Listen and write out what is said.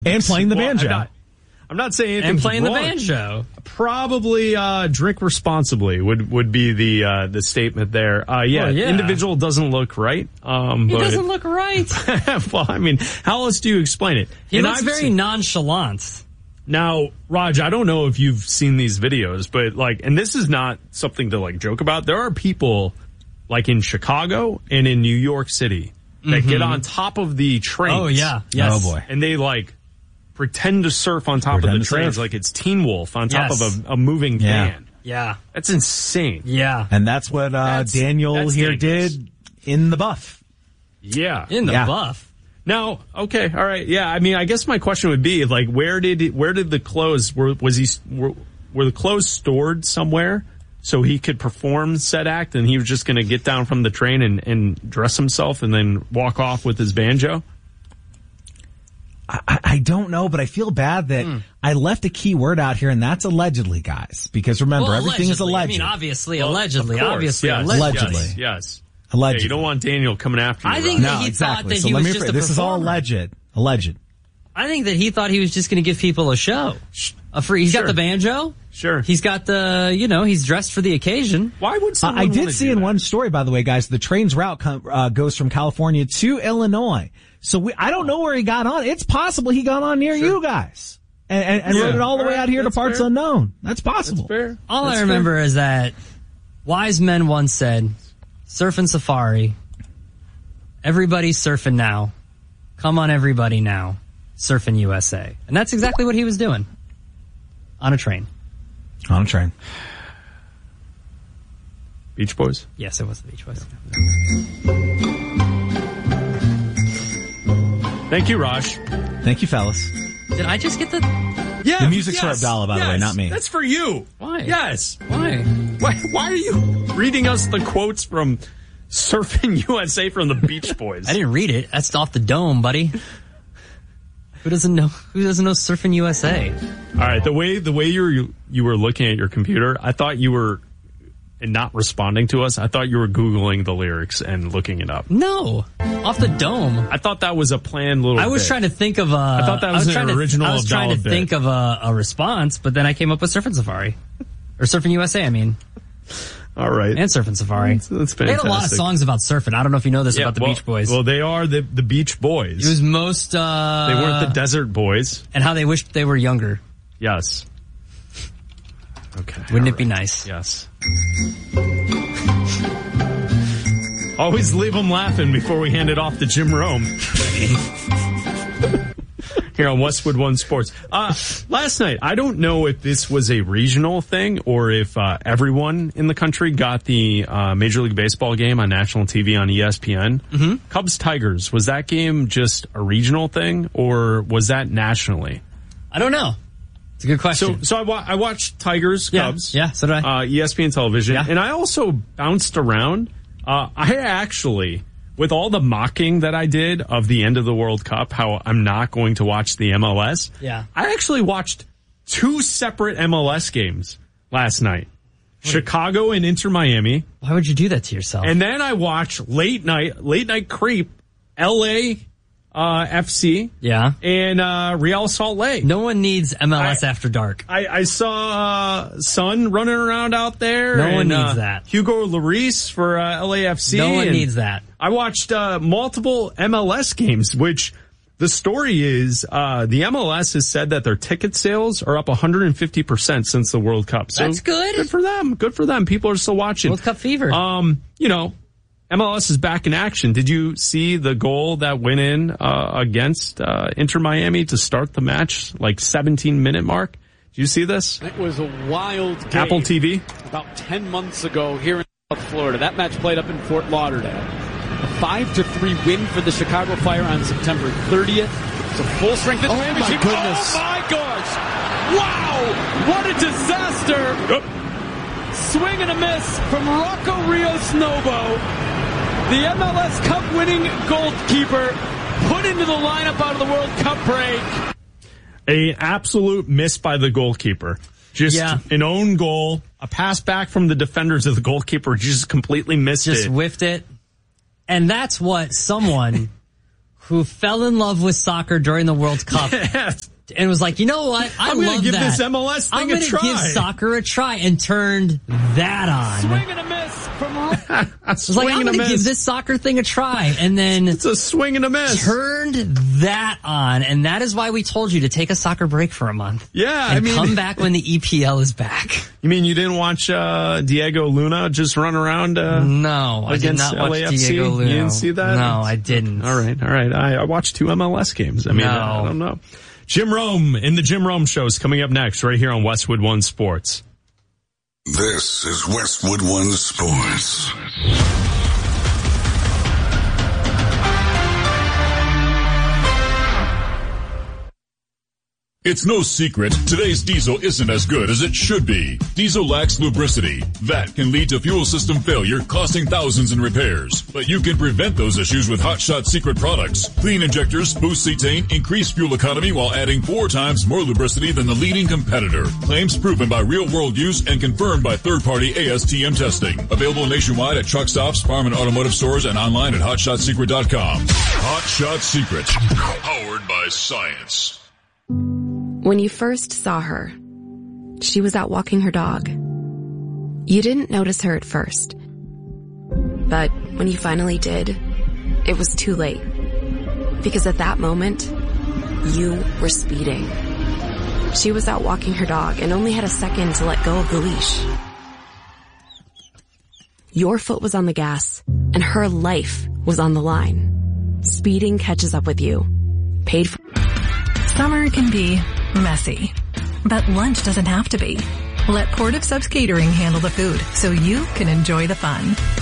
And playing the banjo. I'm not saying anything. And playing wrong. the banjo. Probably drink responsibly would be the statement there. Individual doesn't look right. He doesn't look right. Well, I mean, how else do you explain it? He looks very nonchalant. Now, Raj, I don't know if you've seen these videos, but and this is not something to joke about. There are people in Chicago and in New York City that get on top of the trains. Oh yeah, yes. Oh boy, and they pretend to surf on top of the trains like it's Teen Wolf on top of a moving van. Yeah, that's insane. Yeah, and that's what Daniel here did in the buff. Yeah, in the buff. Now, okay, all right, yeah. I mean, I guess my question would be where did the clothes were the clothes stored somewhere so he could perform said act, and he was just going to get down from the train and dress himself and then walk off with his banjo? I don't know, but I feel bad that I left a key word out here, and that's allegedly, guys. Because remember, everything is alleged. I mean, obviously, allegedly. Yes, allegedly. Yes. Allegedly. Yeah, you don't want Daniel coming after you. I think that he thought that he was just a performer. This is all alleged. Alleged. I think that he thought he was just going to give people a show. He's got the banjo. Sure. He's got he's dressed for the occasion. Why would someone I did see in one story, by the way, guys, the train's route goes from California to Illinois. So I don't know where he got on. It's possible he got on near you guys and rode it all the way out here to parts unknown. That's possible. That's fair. All I remember is that wise men once said, surfing safari, everybody's surfing now. Come on, everybody now. Surfing USA. And that's exactly what he was doing. On a train. On a train. Beach Boys? Yes, it was the Beach Boys. Thank you, Raj. Thank you, fellas. Did I just get the... Yeah, the music's for Abdallah, by the way, not me. That's for you. Why? Yes. Why? Why are you reading us the quotes from Surfing USA from the Beach Boys? I didn't read it. That's off the dome, buddy. Who doesn't know Surfing USA? All right, the way you were looking at your computer, I thought you were not responding to us. I thought you were Googling the lyrics and looking it up. No, off the dome. I thought that was a planned little. I was trying to think of a. I thought that was an original. I was trying to think of a response, but then I came up with Surfing Safari, or Surfing USA. I mean. All right. And Surfing Safari. That's fantastic. They had a lot of songs about surfing. I don't know if you know this about the Beach Boys. Well, they are the Beach Boys. It was most... they weren't the Desert Boys. And how they wished they were younger. Yes. Okay. Wouldn't it be nice? Yes. Always leave them laughing before we hand it off to Jim Rome. Here on Westwood One Sports. Last night, I don't know if this was a regional thing or if everyone in the country got the Major League Baseball game on national TV on ESPN. Mm-hmm. Cubs-Tigers, was that game just a regional thing or was that nationally? I don't know. It's a good question. So I watched Tigers-Cubs. Yeah, so did I. ESPN television. Yeah. And I also bounced around. I actually... With all the mocking that I did of the end of the World Cup, how I'm not going to watch the MLS, I actually watched 2 separate MLS games last night. Chicago and Inter Miami. Why would you do that to yourself? And then I watched Late Night Creep, LA FC, and Real Salt Lake. No one needs MLS after dark. I saw Son running around out there. No one needs that. Hugo Lloris for LAFC. No one needs that. I watched multiple MLS games, which the story is the MLS has said that their ticket sales are up 150% since the World Cup. So that's good. Good for them. Good for them. People are still watching. World Cup fever. MLS is back in action. Did you see the goal that went in against Inter Miami to start the match, 17-minute mark? Did you see this? It was a wild game. Apple TV. About 10 months ago here in South Florida. That match played up in Fort Lauderdale. A 5-3 win for the Chicago Fire on September 30th. It's a full strength. Oh my goodness. Oh my gosh. Wow. What a disaster. Swing and a miss from Rocco Rios Novo. The MLS Cup winning goalkeeper put into the lineup out of the World Cup break. An absolute miss by the goalkeeper. Just an own goal, a pass back from the defenders of the goalkeeper, just completely missed it. Just whiffed it. And that's what someone who fell in love with soccer during the World Cup. Yes. And was like, you know what? I'm going to give this MLS thing a try. I'm going to give soccer a try, and turned that on. Swing and a miss from I was like, I'm going to give this soccer thing a try. And then it's a swing and a miss. Turned that on. And that is why we told you to take a soccer break for a month. Yeah. And come back when the EPL is back. You mean you didn't watch Diego Luna just run around? No, I did not watch LAFC? Diego Luna. You didn't see that? No, I didn't. All right. I watched 2 MLS games. I mean, I don't know. Jim Rome in the Jim Rome Show is coming up next right here on Westwood One Sports. This is Westwood One Sports. It's no secret, today's diesel isn't as good as it should be. Diesel lacks lubricity. That can lead to fuel system failure, costing thousands in repairs. But you can prevent those issues with Hot Shot Secret products. Clean injectors boost cetane, increase fuel economy while adding 4 times more lubricity than the leading competitor. Claims proven by real-world use and confirmed by third-party ASTM testing. Available nationwide at truck stops, farm and automotive stores, and online at hotshotsecret.com. Hot Shot Secret. Powered by science. When you first saw her, she was out walking her dog. You didn't notice her at first. But when you finally did, it was too late. Because at that moment, you were speeding. She was out walking her dog and only had a second to let go of the leash. Your foot was on the gas, and her life was on the line. Speeding catches up with you. Paid for. Summer can be messy, but lunch doesn't have to be. Let Port of Subs Catering handle the food so you can enjoy the fun.